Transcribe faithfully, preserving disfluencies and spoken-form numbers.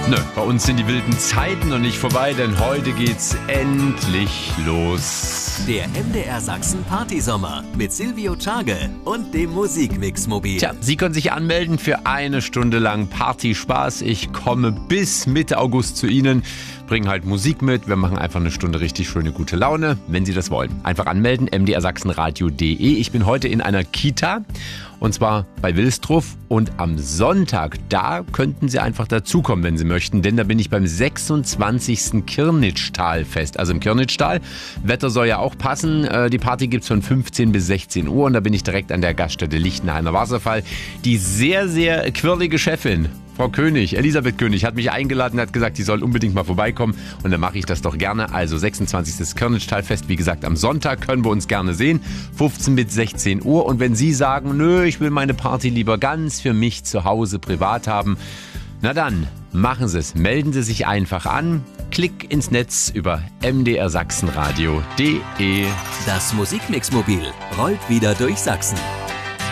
Nö, bei uns sind die wilden Zeiten noch nicht vorbei, denn heute geht's endlich los. Der M D R Sachsen Partysommer mit Silvio Tschage und dem Musikmix-Mobil. Tja, Sie können sich anmelden für eine Stunde lang Partyspaß. Ich komme bis Mitte August zu Ihnen, bringe halt Musik mit. Wir machen einfach eine Stunde richtig schöne gute Laune, wenn Sie das wollen. Einfach anmelden, m d r sachsenradio punkt d e. Ich bin heute in einer Kita. Und zwar bei Wilsdruff, und am Sonntag, da könnten Sie einfach dazukommen, wenn Sie möchten, denn da bin ich beim sechsundzwanzigsten Kirnitschtalfest, also im Kirnitschtal. Wetter soll ja auch passen, die Party gibt's von fünfzehn bis sechzehn Uhr und da bin ich direkt an der Gaststätte Lichtenhainer Wasserfall. Die sehr, sehr quirlige Chefin, Frau König, Elisabeth König, hat mich eingeladen, hat gesagt, die soll unbedingt mal vorbeikommen und dann mache ich das doch gerne. Also sechsundzwanzigsten Kirnitschtalfest, wie gesagt, am Sonntag können wir uns gerne sehen, fünfzehn bis sechzehn Uhr. Und wenn Sie sagen, nö, ich will meine Party lieber ganz für mich zu Hause privat haben, na dann machen Sie es. Melden Sie sich einfach an. Klick ins Netz über m d r sachsenradio punkt d e. Das Musikmix-Mobil rollt wieder durch Sachsen.